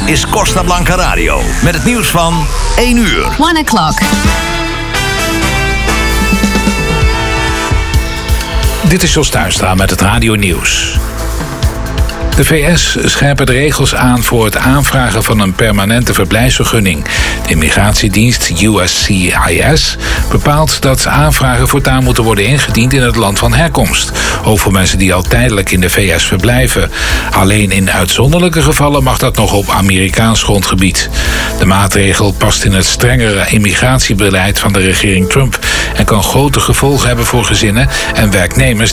is Costa Blanca Radio. Met het nieuws van 1 uur. 1 o'clock. Dit is Jos Tuinstra met het Radio Nieuws. De VS scherpen de regels aan voor het aanvragen van een permanente verblijfsvergunning. De immigratiedienst USCIS bepaalt dat aanvragen voortaan moeten worden ingediend in het land van herkomst. Ook voor mensen die al tijdelijk in de VS verblijven. Alleen in uitzonderlijke gevallen mag dat nog op Amerikaans grondgebied. De maatregel past in het strengere immigratiebeleid van de regering Trump en kan grote gevolgen hebben voor gezinnen en werknemers